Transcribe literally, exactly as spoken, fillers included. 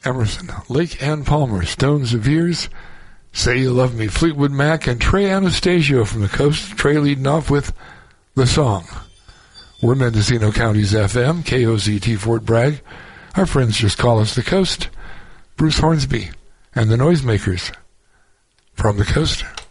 Emerson, Lake Ann Palmer, Stones of Years, Say You Love Me, Fleetwood Mac, and Trey Anastasio from the coast. Trey leading off with The Song. We're Mendocino County's F M, K O Z T Fort Bragg. Our friends just call us the Coast. Bruce Hornsby and the Noisemakers from the Coast.